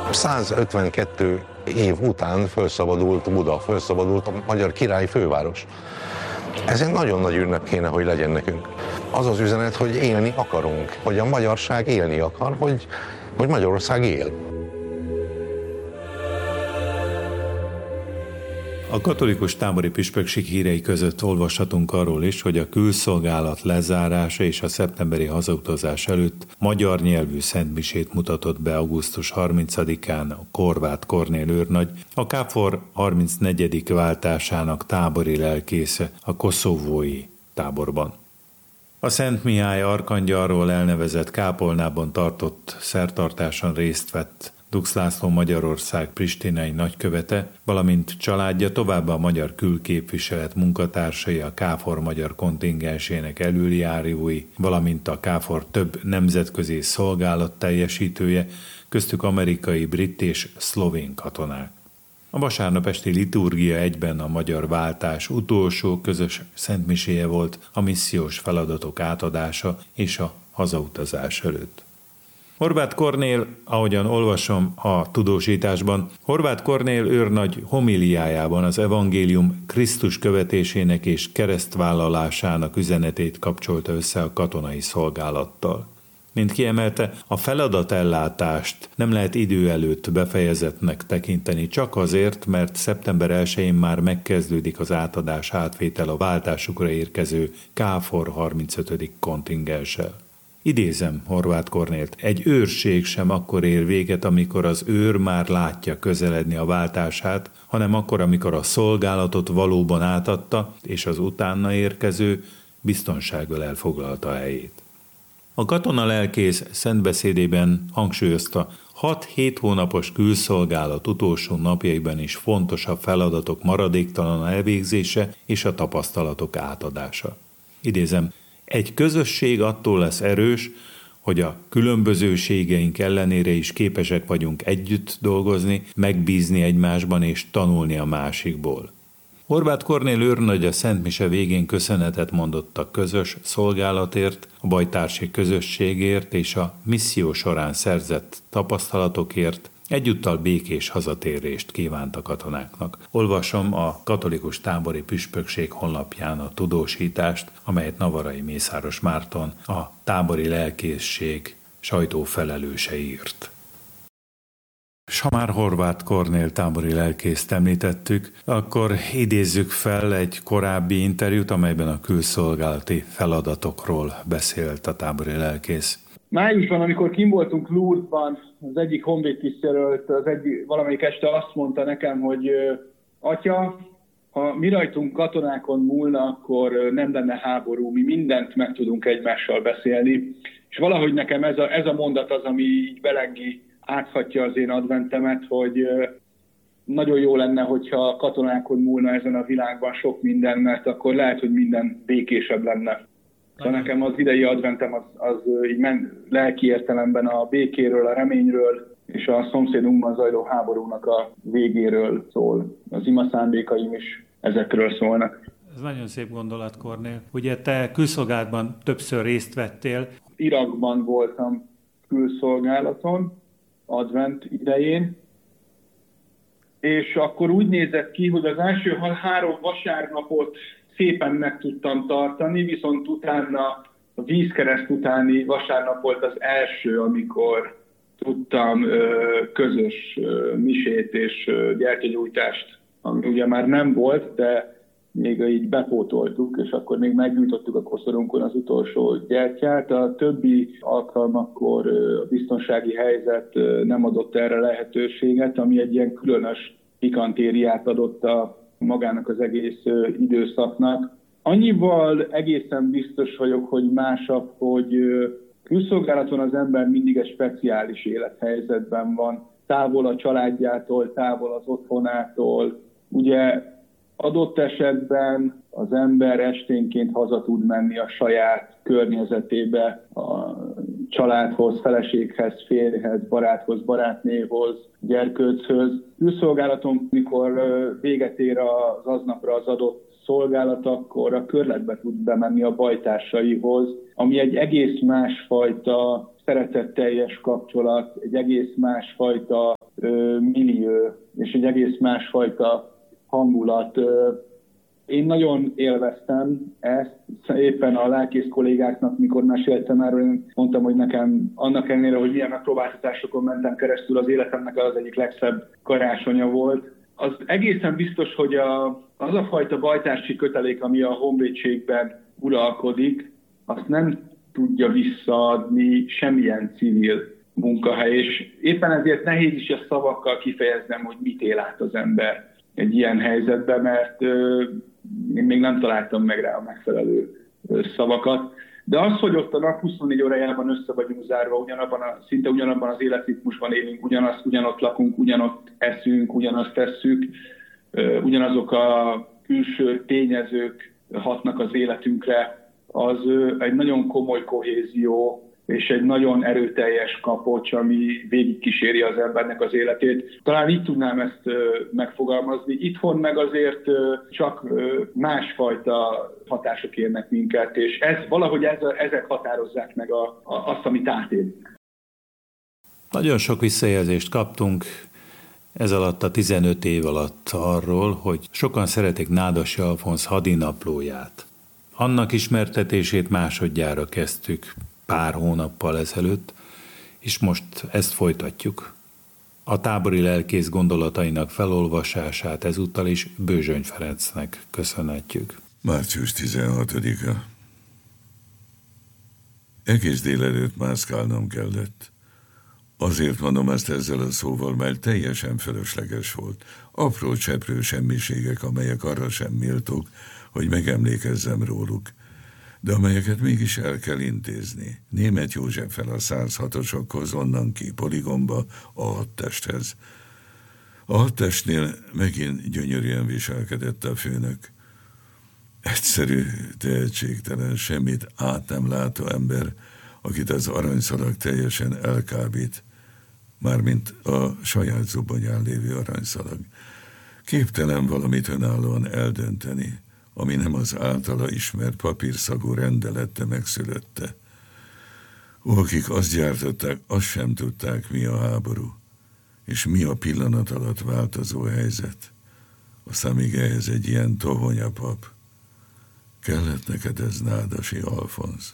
152 év után felszabadult Buda, felszabadult a magyar királyi főváros. Ez egy nagyon nagy ünnep kéne, hogy legyen nekünk. Az az üzenet, hogy élni akarunk, hogy a magyarság élni akar, hogy Magyarország él. A katolikus tábori püspökség hírei között olvashatunk arról is, hogy a külszolgálat lezárása és a szeptemberi hazautazás előtt magyar nyelvű szentmisét mutatott be augusztus 30-án a Horváth Kornél őrnagy, a KFOR 34. váltásának tábori lelkésze a koszovói táborban. A Szent Mihály arkangyalról elnevezett kápolnában tartott szertartáson részt vett Dux László Magyarország pristinai nagykövete, valamint családja, továbbá a magyar külképviselet munkatársai, a KFOR magyar kontingensének elöljárói, valamint a KFOR több nemzetközi szolgálat teljesítője, köztük amerikai, brit és szlovén katonák. A vasárnap esti liturgia egyben a magyar váltás utolsó közös szentmiséje volt, a missziós feladatok átadása és a hazautazás előtt. Horváth Kornél, ahogyan olvasom a tudósításban, Horváth Kornél őrnagy homiliájában az evangélium Krisztus követésének és keresztvállalásának üzenetét kapcsolta össze a katonai szolgálattal. Mint kiemelte, a feladatellátást nem lehet idő előtt befejezettnek tekinteni, csak azért, mert szeptember 1-én már megkezdődik az átadás átvétel a váltásukra érkező KFOR 35. kontingenssel. Idézem Horváth Kornélt, egy őrség sem akkor ér véget, amikor az őr már látja közeledni a váltását, hanem akkor, amikor a szolgálatot valóban átadta, és az utána érkező biztonsággal elfoglalta helyét. A katona lelkész szentbeszédében hangsúlyozta, 6-7 hónapos külszolgálat utolsó napjaiban is fontos a feladatok maradéktalan elvégzése és a tapasztalatok átadása. Idézem, egy közösség attól lesz erős, hogy a különbözőségeink ellenére is képesek vagyunk együtt dolgozni, megbízni egymásban és tanulni a másikból. Horváth Kornél őrnagy a szentmise végén köszönetet mondott a közös szolgálatért, a bajtársi közösségért és a misszió során szerzett tapasztalatokért, egyúttal békés hazatérést kívánt a katonáknak. Olvasom a katolikus tábori püspökség honlapján a tudósítást, amelyet Navarai Mészáros Márton, a tábori lelkészség sajtófelelőse írt. S ha már Horváth Kornél tábori lelkészt említettük, akkor idézzük fel egy korábbi interjút, amelyben a külszolgálati feladatokról beszélt a tábori lelkész. Májusban, amikor kim voltunk Lourdesban, az egyik honvédtisztjelölt valamelyik este azt mondta nekem, hogy atya, ha mi rajtunk katonákon múlna, akkor nem lenne háború, mi mindent meg tudunk egymással beszélni. És valahogy nekem ez a mondat az, ami így belengi áthatja az én adventemet, hogy nagyon jó lenne, hogyha katonákon múlna ezen a világban sok minden, mert akkor lehet, hogy minden békésebb lenne. Szóval nekem az idei adventem az így lelki értelemben a békéről, a reményről és a szomszédunkban zajló háborúnak a végéről szól. Az ima szándékaim is ezekről szólnak. Ez nagyon szép gondolat, Kornél. Ugye te külszolgálatban többször részt vettél. Irakban voltam külszolgálaton, advent idején, és akkor úgy nézett ki, hogy az első 3 vasárnapot szépen meg tudtam tartani, viszont utána a vízkereszt utáni vasárnap volt az első, amikor tudtam közös misét és gyertyagyújtást, ami ugye már nem volt, de még így bepótoltuk, és akkor még meggyújtottuk a koszorunkon az utolsó gyertyát. A többi alkalmakkor a biztonsági helyzet nem adott erre lehetőséget, ami egy ilyen különös pikantériát adott magának az egész időszaknak. Annyival egészen biztos vagyok, hogy másabb, hogy külszolgálaton az ember mindig egy speciális élethelyzetben van. Távol a családjától, távol az otthonától. Ugye adott esetben az ember esténként haza tud menni a saját környezetébe, a családhoz, feleséghez, férjhez, baráthoz, barátnéhoz, gyerkőchöz. Külszolgálaton, mikor véget ér az aznapra az adott szolgálat, akkor a körletbe tud bemenni a bajtársaihoz, ami egy egész másfajta szeretetteljes kapcsolat, egy egész másfajta millió, és egy egész másfajta hangulat. Én nagyon élveztem ezt, éppen a lelkész kollégáknak, mikor meséltem erről, én mondtam, hogy nekem annak ellenére, hogy milyen megpróbáltatásokon mentem keresztül, az életemnek az egyik legszebb karácsonya volt. Az egészen biztos, hogy az a fajta bajtársi kötelék, ami a honvédségben uralkodik, azt nem tudja visszaadni semmilyen civil munkahely, és éppen ezért nehéz is ezt szavakkal kifejeznem, hogy mit él át az ember egy ilyen helyzetben, mert én még nem találtam meg rá a megfelelő szavakat. De az, hogy ott a nap 24 órájában össze vagyunk zárva, szinte ugyanabban az életritmusban élünk, ugyanott lakunk, ugyanott eszünk, ugyanazt tesszük, ugyanazok a külső tényezők hatnak az életünkre, az egy nagyon komoly kohézió, és egy nagyon erőteljes kapocs, ami végigkíséri az embernek az életét. Talán így tudnám ezt megfogalmazni. Itthon meg azért csak másfajta hatások érnek minket, és valahogy ezek határozzák meg azt, amit átélünk. Nagyon sok visszajelzést kaptunk ez alatt a 15 év alatt arról, hogy sokan szeretik Nádasdy Alfonz hadinaplóját. Annak ismertetését másodjára kezdtük pár hónappal ezelőtt, és most ezt folytatjuk. A tábori lelkész gondolatainak felolvasását ezúttal is Bőzsöny Ferencnek köszönhetjük. Március 16-a. Egész délelőtt mászkálnom kellett. Azért mondom ezt ezzel a szóval, mert teljesen fölösleges volt. Apró cseprő semmiségek, amelyek arra sem méltók, hogy megemlékezzem róluk, de amelyeket mégis el kell intézni. Németh Józseffel a 106-osokhoz, onnan ki Poligonba, a hadtesthez. A hadtestnél megint gyönyörűen viselkedett a főnök. Egyszerű, tehetségtelen, semmit át nem látó ember, akit az aranyszalag teljesen elkábít, mármint a saját zubonyán lévő aranyszalag. Képtelen valamit önállóan eldönteni, ami nem az általa ismert papírszagú rendelette megszülötte. Akik azt gyártották, azt sem tudták, mi a háború, és mi a pillanat alatt változó helyzet. Aztán még ehhez egy ilyen tohonyapap. Kellett neked ez, Nádasdy Alfonz?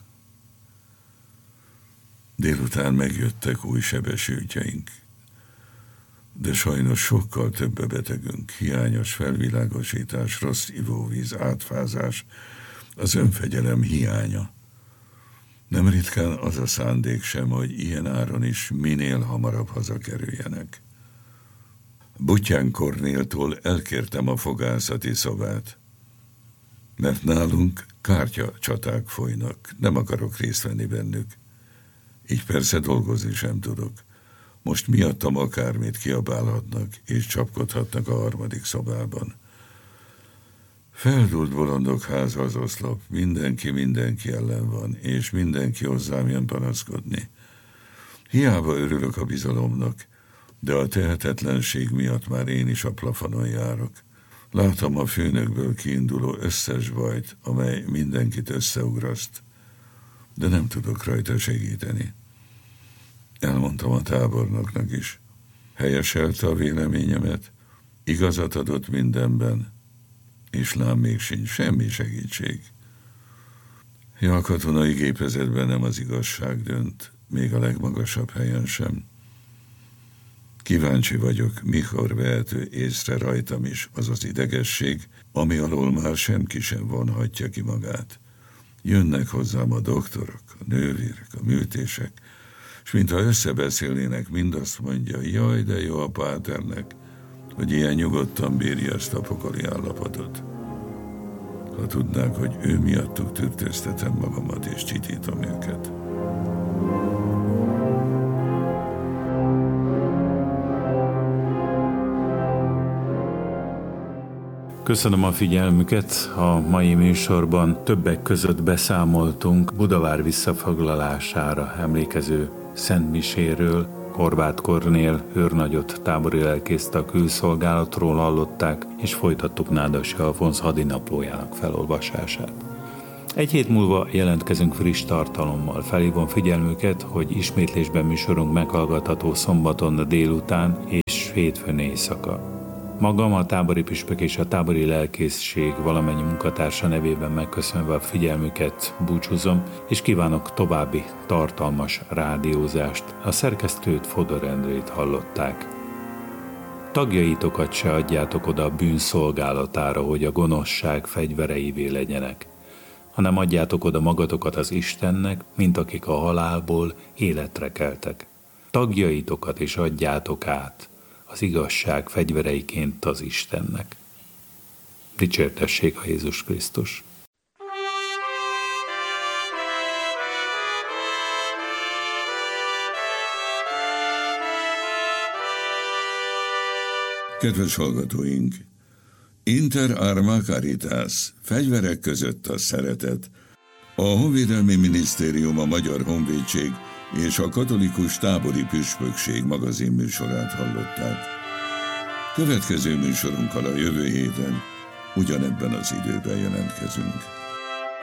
Délután megjöttek új sebesültjeink, de sajnos sokkal több a betegünk, hiányos felvilágosítás, rossz ivóvíz, átfázás, az önfegyelem hiánya. Nem ritkán az a szándék sem, hogy ilyen áron is minél hamarabb hazakerüljenek. Buttyán Kornéltól elkértem a fogászati szobát, mert nálunk kártyacsaták folynak, nem akarok részt venni bennük. Így persze dolgozni sem tudok. Most miattam akármit kiabálhatnak és csapkodhatnak a harmadik szobában. Feldúlt bolondok háza az oszlop, mindenki ellen van, és mindenki hozzám jön panaszkodni. Hiába örülök a bizalomnak, de a tehetetlenség miatt már én is a plafonon járok. Látom a főnökből kiinduló összes bajt, amely mindenkit összeugraszt, de nem tudok rajta segíteni. Elmondtam a tábornoknak is. Helyeselte a véleményemet, igazat adott mindenben, és lám még sincs semmi segítség. Ja, a katonai gépezetben nem az igazság dönt, még a legmagasabb helyen sem. Kíváncsi vagyok, mikor vehető észre rajtam is az az idegesség, ami alól már senki sem vonhatja ki magát. Jönnek hozzám a doktorok, a nővérek, a műtések, és mintha összebeszélnének, mind azt mondja, jaj, de jó a páternek, hogy ilyen nyugodtan bírja ezt a pokoli állapotot. Ha tudnák, hogy ő miattuk tűrtöztetem magamat, és csitítom őket. Köszönöm a figyelmüket, a mai műsorban többek között beszámoltunk Budavár visszafoglalására emlékező szentmiséről, Horváth Kornél őrnagyot, tábori lelkészt a külszolgálatról hallották, és folytattuk Nádasi Alfonz hadinaplójának felolvasását. Egy hét múlva jelentkezünk friss tartalommal. Felhívom figyelmüket, hogy ismétlésben műsorunk meghallgatható szombaton délután és hétfőn éjszaka. Magam, a tábori püspök és a tábori lelkészség valamennyi munkatársa nevében megköszönve a figyelmüket búcsúzom, és kívánok további tartalmas rádiózást. A szerkesztőt, Fodor Endrét hallották. Tagjaitokat se adjátok oda a bűn szolgálatára, hogy a gonoszság fegyvereivé legyenek, hanem adjátok oda magatokat az Istennek, mint akik a halálból életre keltek. Tagjaitokat is adjátok át az igazság fegyvereiként az Istennek. Dicsértessék a Jézus Krisztus! Kedves hallgatóink! Inter arma caritas, fegyverek között a szeretet. A Honvédelmi Minisztérium, a Magyar Honvédség és a Katolikus Tábori Püspökség magazinműsorát hallották. Következő műsorunkkal a jövő héten ugyanebben az időben jelentkezünk.